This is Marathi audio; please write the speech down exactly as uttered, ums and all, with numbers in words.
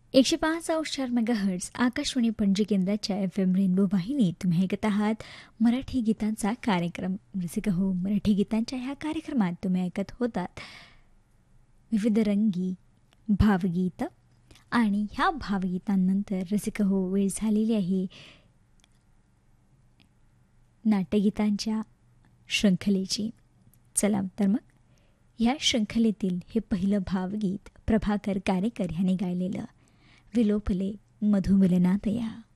एकशे पाच अंश चार मेगाहर्ट्ज आकाशवाणी पणजी केंद्राच्या एफ एम रेनबो वाहिनीत तुम्ही ऐकत आहात मराठी गीतांचा कार्यक्रम. रसिक हो, मराठी गीतांच्या ह्या कार्यक्रमात तुम्ही ऐकत होतात विविध रंगी भावगीत. आणि ह्या भावगीतांनंतर रसिक हो, वेळ झालेली आहे नाट्यगीतांच्या शृंखलेची. चला तर मग ह्या शृंखलेतील हे पहिलं भावगीत प्रभाकर कारेकर ह्यांनी गायलेलं, विलोपले मधुमिलनात या.